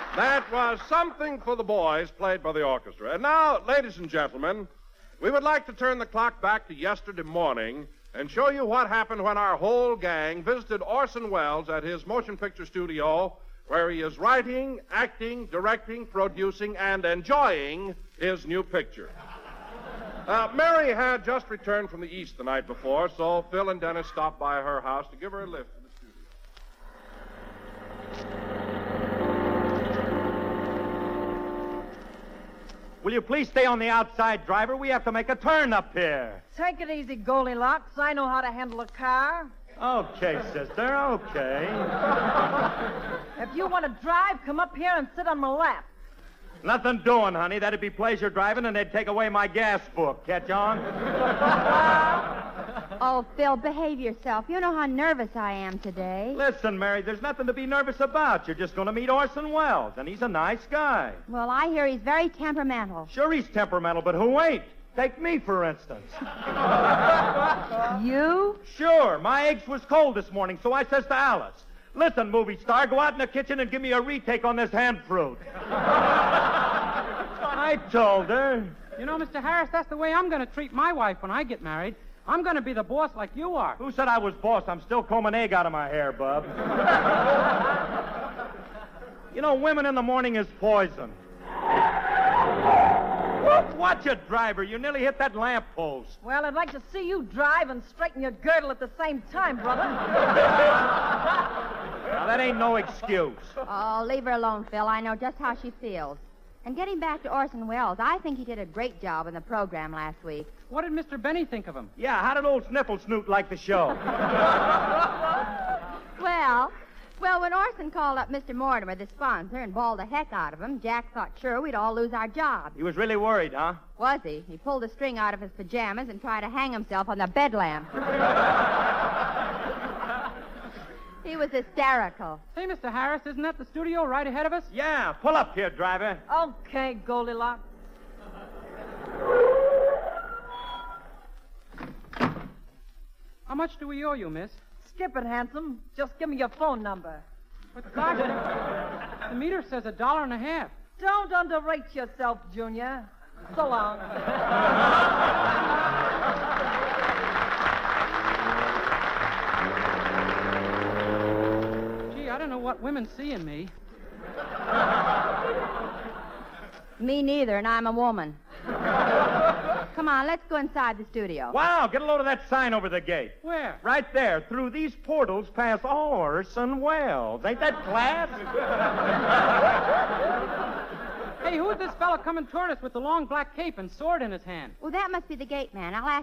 That was Something for the Boys, played by the orchestra. And now, ladies and gentlemen, we would like to turn the clock back to yesterday morning and show you what happened when our whole gang visited Orson Welles at his motion picture studio, where he is writing, acting, directing, producing, and enjoying his new picture. Mary had just returned from the East the night before, so Phil and Dennis stopped by her house to give her a lift to the studio. Will you please stay on the outside, driver? We have to make a turn up here. Take it easy, Goldilocks. I know how to handle a car. Okay, sister, okay. If you want to drive, come up here and sit on my lap. Nothing doing, honey. That'd be pleasure driving, and they'd take away my gas book. Catch on? Oh, Phil, behave yourself. You know how nervous I am today. Listen, Mary, there's nothing to be nervous about. You're just going to meet Orson Welles, and he's a nice guy. Well, I hear he's very temperamental. Sure, he's temperamental, but who ain't? Take me, for instance. You? Sure. My eggs was cold this morning, so I says to Alice, listen, movie star, go out in the kitchen and give me a retake on this hand fruit. I told her. You know, Mr. Harris, that's the way I'm going to treat my wife when I get married. I'm going to be the boss like you are. Who said I was boss? I'm still combing egg out of my hair, bub. You know, women in the morning is poison. Watch it, driver. You nearly hit that lamppost. Well, I'd like to see you drive and straighten your girdle at the same time, brother. Now, that ain't no excuse. Oh, leave her alone, Phil. I know just how she feels. And getting back to Orson Welles, I think he did a great job in the program last week. What did Mr. Benny think of him? Yeah, how did old Sniffle Snoot like the show? Well, when Orson called up Mr. Mortimer, the sponsor, and bawled the heck out of him, Jack thought sure we'd all lose our jobs. He was really worried, huh? Was he? He pulled a string out of his pajamas and tried to hang himself on the bed lamp. He was hysterical. Hey, Mr. Harris, isn't that the studio right ahead of us? Yeah, pull up here, driver. Okay, Goldilocks. How much do we owe you, miss? Skip it, handsome. Just give me your phone number. But, gosh, the meter says $1.50. Don't underrate yourself, Junior. So long. Gee, I don't know what women see in me. Me neither, and I'm a woman. Come on, let's go inside the studio. Wow, get a load of that sign over the gate. Where? Right there. Through these portals pass Orson Welles. Ain't that class? Hey, who's this fella coming toward us with the long black cape and sword in his hand? Well, that must be the gate man. I'll ask